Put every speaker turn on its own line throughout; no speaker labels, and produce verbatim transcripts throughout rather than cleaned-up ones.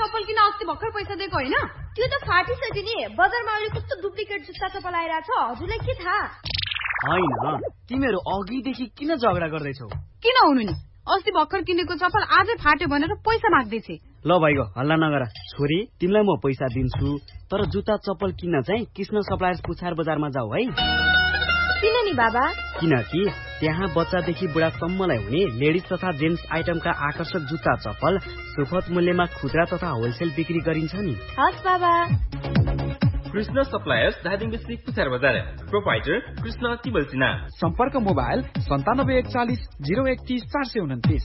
चप्पल किन अस्ति भर्खर पैसा दिएको होइन?
त्यो त फाटिसक्यो नि। बजारमा अहिले कस्तो डुप्लिकेट जुत्ता चप्पल आइरहेछ, हजुरलाई के थाहा?
होइन, तिमीहरू अघिदेखि किन झगडा गर्दैछौ?
किन हुनु नि, अस्ति भर्खर किनेको चप्पल आजै फाट्यो भनेर पैसा माग्दैछ।
ल भाइको हल्ला नगर छोरी, तिमीलाई म पैसा दिन्छु, तर जुत्ता चप्पल किन्न चाहिँ कृष्ण सप्लायर्स पुछार बजारमा जाऊ है।
किन नि बाबा?
किनकि त्यहाँ बच्चादेखि बुढासम्मलाई हुने लेडिज तथा जेन्ट्स आइटमका आकर्षक जुत्ता चप्पल सुपथ मूल्यमा खुद्रा तथा होलसेल बिक्री गरिन्छ नि।
हस् बाबा।
कृष्ण सप्लायर्स धादिङ डिस्ट्रिक्ट पुछार बजार, प्रोपाइटर कृष्ण तिबल सिन्हा।
सम्पर्क मोबाइल सन्तानब्बे एकचालिस जिरो एकतिस चार सय उन्तिस।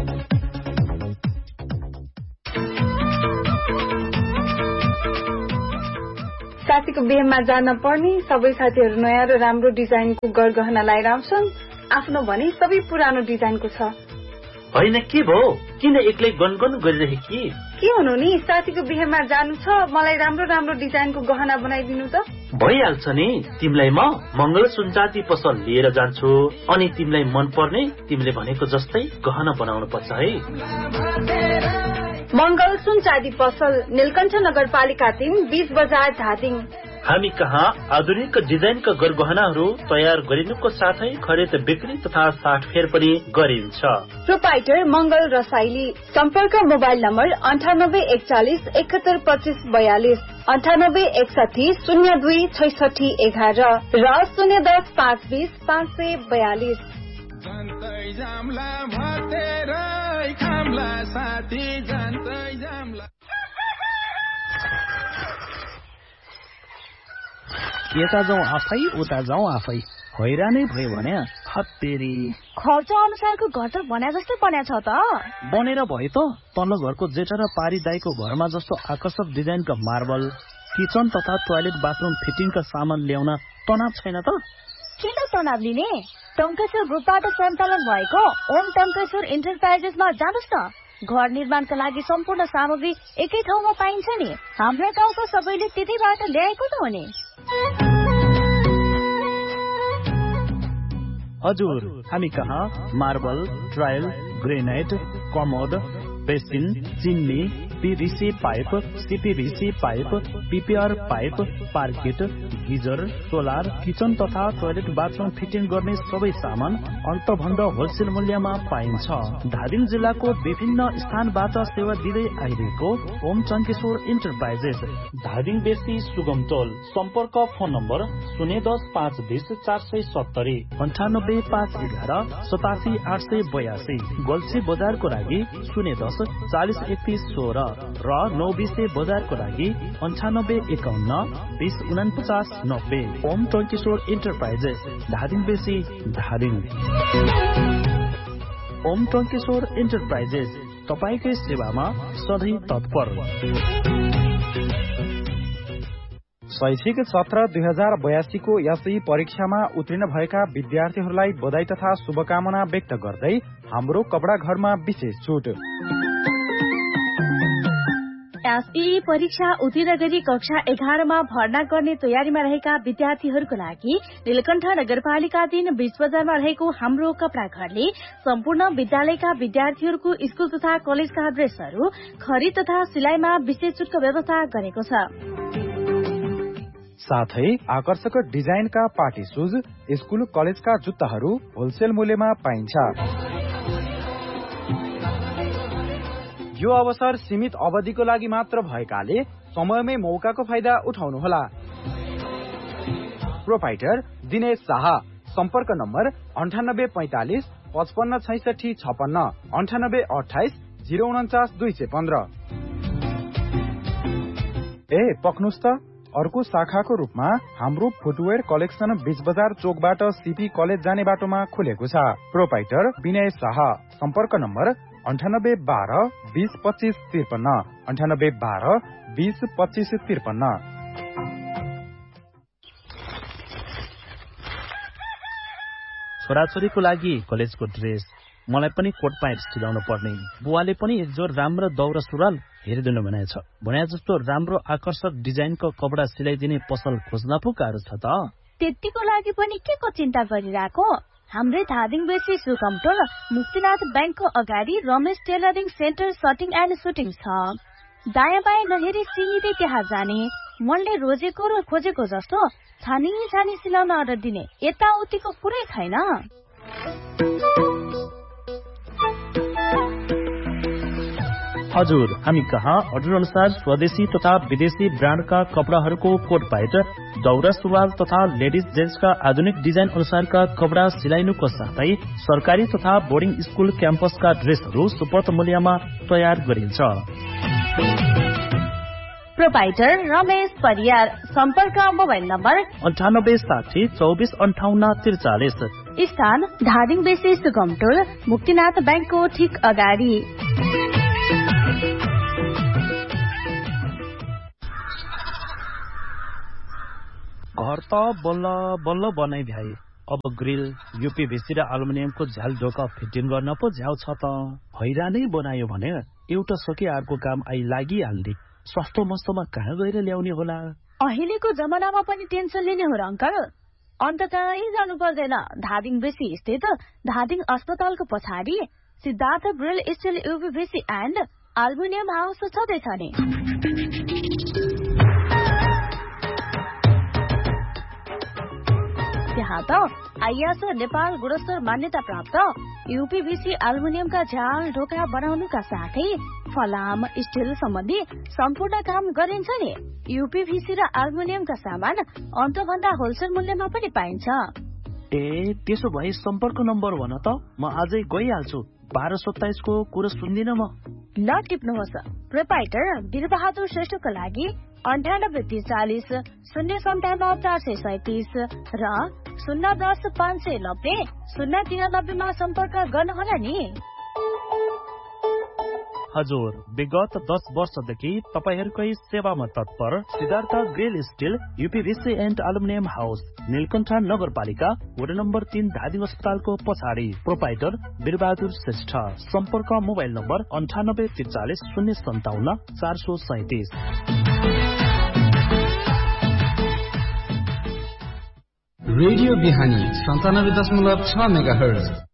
साथीको बिहेमा जान पर्ने सबै साथीहरू नयाँ र राम्रो डिजाइनको गरगहना लगाएर आउँछन्, आफ्नो भने सबै पुरानो डिजाइनको छ।
होइन के भयो, किन एक्लै गनगन गरिरहेकी?
के हुनु नि, साथीको बिहेमा जानु छ, मलाई राम्रो राम्रो डिजाइनको गहना बनाइदिनु त।
भइहाल्छ नि, तिमीलाई म मंगल सुनचाँदी पसल लिएर जान्छु, अनि तिमीलाई मन पर्ने तिमीले भनेको जस्तै गहना बनाउनु पर्छ है।
मंगल सुनचाँदी पसल, नीलकण्ठ नगरपालिका तीन, बीस बजार, धादिङ।
हामी कहाँ आधुनिक डिजाइनका गरगहनाहरू तयार गरिनुको साथै खरिद बिक्री तथा साटफेर पनि गरिन्छ।
प्रोपाइटर मंगल रसाइली। सम्पर्क मोबाइल नम्बर अन्ठानब्बे एकचालिस एकहत्तर पच्चिस बयालिस, अन्ठानब्बे एकसाठी शून्य दुई छैसठी एघार र शून्य दस पाँच बीस पाँच सय बयालिस।
यता जाउँ आफै, उता जाउँ आफै, हैरानै भयो भने हत्तेरी।
खर्च अनुसारको घर त बना जस्तै बन्या छ त।
बनेर भयो त, तल्लो घरको जेठा र पारी दाईको घरमा जस्तो आकर्षक डिजाइनका मार्बल, किचन तथा टोयलेट बाथरूम फिटिङका सामान ल्याउन तनाव छैन त?
किन तनाव लिने? टङ्केश्वर ग्रुपबाट सञ्चालन भएको ओम टङ्केश्वर इन्टरप्राइजेसमा जानुहोस् न। घर निर्माणका लागि सम्पूर्ण सामग्री एकै ठाउँमा पाइन्छ नि। हाम्रो गाउँको सबैले त्यतैबाट ल्याएको त हो नि।
हजुर, हामी कहाँ marble, tile, granite, commode, basin, chimney, PVC pipe, CPVC pipe, PPR pipe, parked, geyser, solar, kitchen तथा टोयलेट बाथरूम फिटिङ गर्ने सबै सामान अल्पभन्द होलसेल मूल्यमा पाइन्छ। धादिङ जिल्लाको विभिन्न स्थानबाट सेवा दिँदै आइरहेको ओम टङ्केश्वर इन्टरप्राइजेस, धादिङ बेसी सुगम टोल। सम्पर्क फोन नम्बर शून्य दस पाँच बिस चार सय सत्तरी, अन्ठानब्बे पाँच एघार सतासी आठ सय बयासी। गोल्सी बजारको लागि शून्य दस चालिस एकतिस सोह्र र नौ बिसे बजारको लागि अन्ठानब्बे एकाउन्न बिस उनपचास नब्बे। ओम टङ्केश्वर इन्टरप्राइजेस, धादिङ बेसी, धादिङ। ओम टङ्केश्वर इन्टरप्राइजेस तपाईकै सेवामा सधैँ तत्पर।
शैक्षिक सत्र दुई हजार बयासी को एसई परीक्षामा उत्तीर्ण भएका विद्यार्थीहरूलाई बधाई तथा शुभकामना व्यक्त गर्दै हाम्रो कपडा घरमा विशेष छुट।
एसई परीक्षा उत्तीर्ण गरी कक्षा एघारमा भर्ना गर्ने तयारीमा रहेका विद्यार्थीहरूको लागि नीलकण्ठ नगरपालिका तीन बीस बजारमा रहेको हाम्रो कपडा घरले सम्पूर्ण विद्यालयका विद्यार्थीहरूको स्कूल तथा कलेजका ड्रेसहरू खरिद तथा सिलाइमा विशेष छुटको व्यवस्था गरेको छ।
साथै आकर्षक डिजाइनका पार्टी सुज, स्कूल कलेजका जुत्ताहरू होलसेल मूल्यमा पाइन्छ। यो अवसर सीमित अवधिको लागि मात्र भएकाले समयमै मौकाको फाइदा उठाउनुहोला। प्रोपाइटर दिनेश शाह। सम्पर्क नम्बर अन्ठानब्बे पैंतालिस पचपन्न छैसठी छपन्न, अन्ठानब्बे अठाइस जिरो उन्चास दुई सय पन्ध्र। ए पक्नुस् त, अर्को शाखाको रूपमा हाम्रो फुटवेयर कलेक्सन बीच बजार चोकबाट सीपी कलेज जाने बाटोमा खुलेको छ। प्रोपाइटर विनय शाह। सम्पर्क नम्बर अन्ठानब्बे बाह्र बीस पच्चिस त्रिपन्न, अन्ठानब्बे बाह्र बीस पच्चिस त्रिपन्न।
छोराछोरीको लागि कलेजको ड्रेस, मलाई पनि कोट प्यान्ट सिलाउनु पर्ने। बुवाले पनि एक जोर राम्रो दौरा सुरुवाल हेरिदिनु भनेछ। भने जस्तो राम्रो आकर्षक डिजाइनको कपडा सिलाइदिने पसल खोज्न पो गाह्रो छ त।
त्यतिको लागि पनि के को चिन्ता गरिरहेको? हाम्रै धादिङ बेसी सुकमटोल मुक्तिनाथ ब्याङ्कको अगाडि Ramesh tailoring centre सटिङ and shooting छ। दायाँ बायाँ नहेरी सिधै त्यहाँ जाने, मनले रोजेको र खोजेको जस्तो छानी छानी सिलाउन अर्डर दिने, यताउतिको कुरै छैन।
हजुर, हामी कहाँ अर्डर अनुसार स्वदेशी तथा विदेशी ब्रान्डका कपडाहरूको कोट पाइट, दौरा सुरुवाल तथा लेडिज जेन्ट्सका आधुनिक डिजाइन अनुसारका कपडा सिलाइनुको साथै सरकारी तथा बोर्डिङ स्कुल क्याम्पसका ड्रेसहरू सुपथ मूल्यमा तयार गरिन्छ।
प्रोपाइटर रमेश परियार, सम्पर्क मोबाइल नम्बर
अन्ठानब्बे साठी चौबिस अन्ठाउन्न त्रिचालिस,
स्थान धादिङ बेसी सुगमटोल, मुक्तिनाथ ब्याङ्कको ठिक अगाडि।
घर त बल्ल बल्ल बनाइ भ्याए, अब ग्रिल युपीभीसी र एल्युमिनियमको झ्याल ढोका फिटिङ गर्न पो झ्याउ छ त। हैरानै बनायो भने एउटा सके अर्को काम आई लागिहाल्ने, सस्तो मस्तोमा कहाँ गएर ल्याउने होला।
अहिलेको जमानामा पनि टेन्सन लिने हो र अङ्कल? अन्त कहीँ जानु पर्दैन, धादिङ बेसी स्थित धादिङ अस्पतालको पछाडि Siddhartha grill still युपीभीसी and aluminium house छँदैछ नि। त्यहाँ त आइएस नेपाल गुणस्तर मान्यता प्राप्त युपीभीसी एल्युमिनियमका झ्याल ढोका बनाउनुका साथै फलाम स्टिल सम्बन्धी सम्पूर्ण काम गरिन्छ नि। युपीभीसी र एल्युमिनियमका सामान अन्तभन्दा होलसेल मूल्यमा पनि पाइन्छ।
ए त्यसो भए सम्पर्क नम्बर भन त, म आजै गइहाल्छु। बाह्र सत्ताइसको कुरो सुन्दिन म।
ल टिप्नुहोस्। प्रोपाइटर वीरबहादुर श्रेष्ठको लागि अन्ठानब्बे त्रिचालिस शून्य सन्ताउन्न चार सय सैतिस र शून्य दस पाँच सय नब्बे शून्य तिरानब्बेमा सम्पर्क गर्नुहोला नि।
हजुर, विगत दस वर्षदेखि तपाईहरूकै सेवामा तत्पर Siddhartha grill still युपीभीसी and aluminium house, Neelkanth नगरपालिका वडा नम्बर तीन धादिङ अस्पतालको पछाडि। प्रोपाइटर वीरबहादुर श्रेष्ठ, सम्पर्क मोबाइल नम्बर अन्ठानब्बे त्रिचालिस शून्य सन्ताउन्न चार सय सैतिस।
रेडियो बिहानी सन्तानब्बे दशमलव छ मेगा हर्ज।